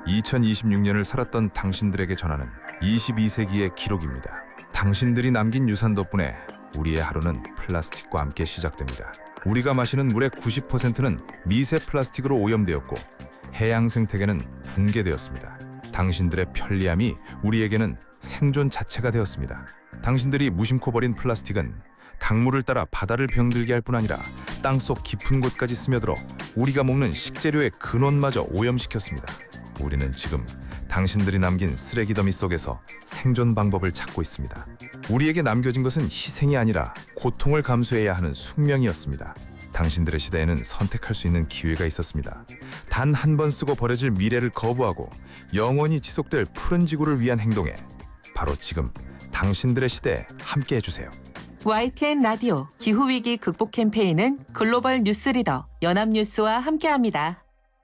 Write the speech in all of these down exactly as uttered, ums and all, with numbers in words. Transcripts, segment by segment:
이천이십육 년을 살았던 당신들에게 전하는 이십이 세기의 기록입니다. 당신들이 남긴 유산 덕분에 우리의 하루는 플라스틱과 함께 시작됩니다. 우리가 마시는 물의 구십 퍼센트는 미세 플라스틱으로 오염되었고 해양 생태계는 붕괴되었습니다. 당신들의 편리함이 우리에게는 생존 자체가 되었습니다. 당신들이 무심코 버린 플라스틱은 강물을 따라 바다를 병들게 할 뿐 아니라 땅속 깊은 곳까지 스며들어 우리가 먹는 식재료의 근원마저 오염시켰습니다. 우리는 지금 당신들이 남긴 쓰레기 더미 속에서 생존 방법을 찾고 있습니다. 우리에게 남겨진 것은 희생이 아니라 고통을 감수해야 하는 숙명이었습니다. 당신들의 시대에는 선택할 수 있는 기회가 있었습니다. 단 한 번 쓰고 버려질 미래를 거부하고 영원히 지속될 푸른 지구를 위한 행동에 바로 지금 당신들의 시대에 함께 해주세요. 와이티엔 라디오 기후위기 극복 캠페인은 글로벌 뉴스리더 연합뉴스와 함께합니다.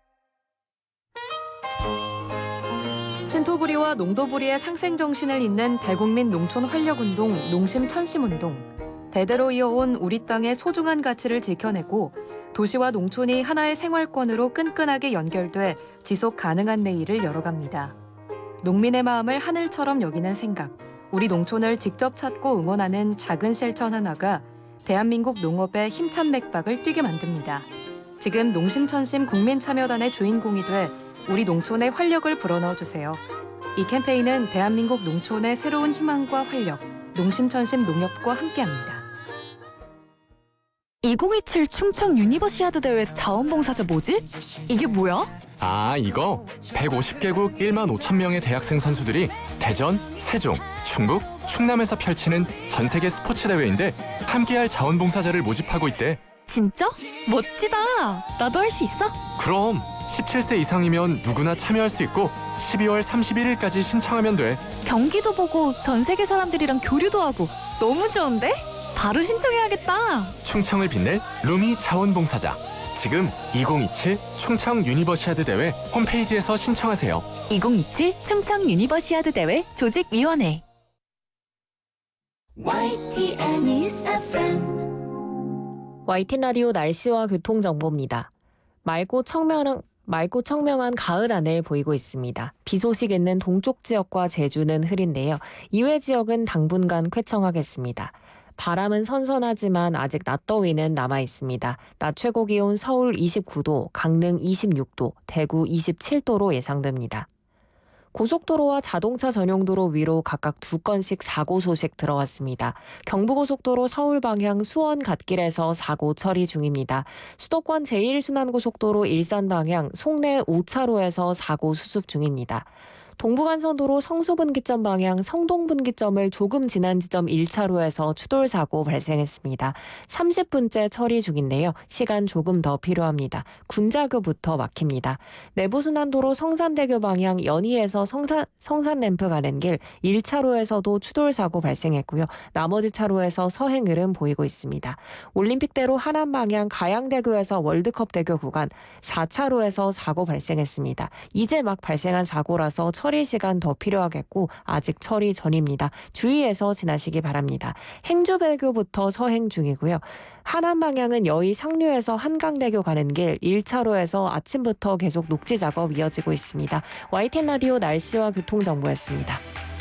신토부리와 농도부리의 상생정신을 잇는 대국민 농촌 활력운동 농심천심운동. 대대로 이어온 우리 땅의 소중한 가치를 지켜내고 도시와 농촌이 하나의 생활권으로 끈끈하게 연결돼 지속 가능한 내일을 열어갑니다. 농민의 마음을 하늘처럼 여기는 생각. 우리 농촌을 직접 찾고 응원하는 작은 실천 하나가 대한민국 농업의 힘찬 맥박을 뛰게 만듭니다. 지금 농심천심 국민참여단의 주인공이 돼 우리 농촌의 활력을 불어넣어주세요. 이 캠페인은 대한민국 농촌의 새로운 희망과 활력, 농심천심 농협과 함께합니다. 이천이십칠 충청 유니버시아드 대회 자원봉사자 뭐지? 이게 뭐야? 아, 이거 백오십 개국 일만 오천 명의 대학생 선수들이 대전, 세종, 충북, 충남에서 펼치는 전 세계 스포츠 대회인데 함께할 자원봉사자를 모집하고 있대. 진짜? 멋지다. 나도 할 수 있어? 그럼 십칠 세 이상이면 누구나 참여할 수 있고 십이월 삼십일일까지 신청하면 돼. 경기도 보고 전 세계 사람들이랑 교류도 하고 너무 좋은데? 바로 신청해야겠다. 충청을 빛낼 루미 자원봉사자. 지금 이천이십칠 충청 유니버시아드 대회 홈페이지에서 신청하세요. 이천이십칠 충청 유니버시아드 대회 조직위원회. 와이티엔 에프엠 와이티엔 라디오 날씨와 교통정보입니다. 맑고 청명, 맑고 청명한 가을 하늘 보이고 있습니다. 비 소식 있는 동쪽 지역과 제주는 흐린데요. 이외 지역은 당분간 쾌청하겠습니다. 바람은 선선하지만 아직 낮더위는 남아있습니다. 낮 최고 기온 서울 이십구 도, 강릉 이십육 도, 대구 이십칠 도로 예상됩니다. 고속도로와 자동차 전용도로 위로 각각 두 건씩 사고 소식 들어왔습니다. 경부고속도로 서울 방향 수원 갓길에서 사고 처리 중입니다. 수도권 제일 순환고속도로 일산 방향 송내 오 차로에서 사고 수습 중입니다. 동부간선도로 성수분기점 방향 성동분기점을 조금 지난 지점 일 차로에서 추돌 사고 발생했습니다. 삼십 분째 처리 중인데요. 시간 조금 더 필요합니다. 군자교부터 막힙니다. 내부순환도로 성산대교 방향 연희에서 성산, 성산램프 가는 길 일 차로에서도 추돌 사고 발생했고요. 나머지 차로에서 서행 흐름 보이고 있습니다. 올림픽대로 하남 방향 가양대교에서 월드컵대교 구간 사 차로에서 사고 발생했습니다. 이제 막 발생한 사고라서 처리 시간 더 필요하겠고 아직 처리 전입니다. 주의해서 지나시기 바랍니다. 행주대교부터 서행 중이고요. 하남 방향은 여의 상류에서 한강대교 가는 길 일 차로에서 아침부터 계속 녹지 작업 이어지고 있습니다. 와이티엔 라디오 날씨와 교통정보였습니다.